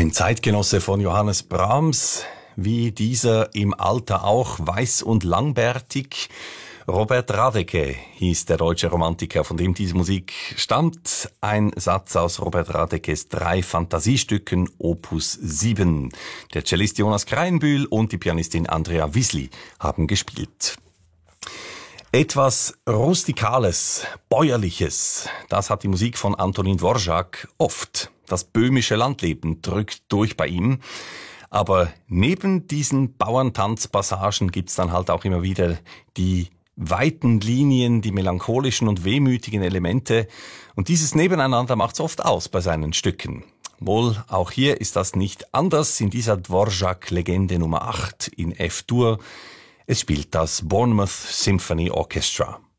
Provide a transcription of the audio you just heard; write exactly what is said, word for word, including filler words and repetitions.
Ein Zeitgenosse von Johannes Brahms, wie dieser im Alter auch, weiß und langbärtig. Robert Radeke hieß der deutsche Romantiker, von dem diese Musik stammt. Ein Satz aus Robert Radekes drei Fantasiestücken, Opus sieben. Der Cellist Jonas Kreinbühl und die Pianistin Andrea Wiesli haben gespielt. Etwas Rustikales, Bäuerliches, das hat die Musik von Antonín Dvořák oft. Das böhmische Landleben drückt durch bei ihm. Aber neben diesen Bauerntanzpassagen gibt's dann halt auch immer wieder die weiten Linien, die melancholischen und wehmütigen Elemente. Und dieses Nebeneinander macht's oft aus bei seinen Stücken. Wohl, auch hier ist das nicht anders in dieser Dvořák-Legende Nummer acht in F-Dur. Es spielt das Bournemouth Symphony Orchestra.